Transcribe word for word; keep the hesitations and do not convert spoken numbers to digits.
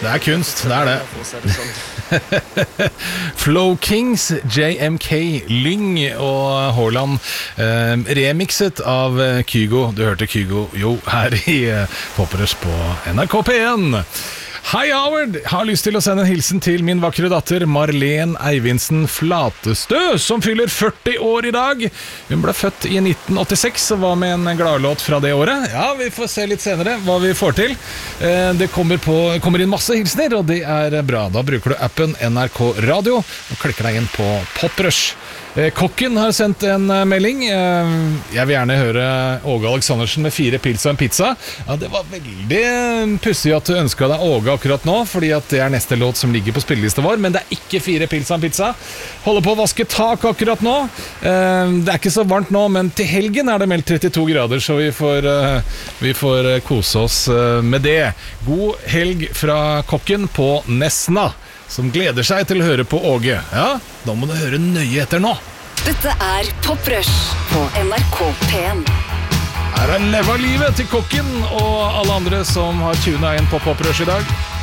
Det er kunst, det er det. Flow Kings, J M K, Lyng og Haaland, eh, remixet av Kygo. Du hørte Kygo jo her i eh, Poprush på N R K P en. Hei Howard, har lyst til å sende en hilsen til min vakre datter Marlene Eivindsen Flatestø, som fyller førti år i dag. Hun ble født i nitten åttiseks og var med en gladlåt fra det året. Ja, vi får se litt senere hva vi får til. Det kommer, på, kommer inn masse hilsener, og det er bra. Da bruker du appen N R K Radio og klikker deg inn på Poprush. Kokken har sendt en melding. Jeg vil gjerne høre Åge Aleksandersen med fire pils og en pizza. Ja, det var veldig pussig at du ønsket deg Åge akkurat nå, fordi at det er neste låt som ligger på spillelista vår, men det er ikke fire pils og en pizza. Holder på å vaske tak akkurat nå. Det er ikke så varmt nå, men til helgen er det meldt trettito grader, så vi får, vi får kose oss med det. God helg fra Kokken på Nesna, som gleder seg til å høre på Åge. Ja, da må du høre nøye etter nå. Dette er Poprush på N R K P en. Her er leva livet til Kokken og alle andre som har tunet inn på Poprush i dag.